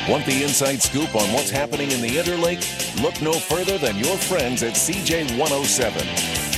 Want the inside scoop on what's happening in the Interlake? Look no further than your friends at CJ107.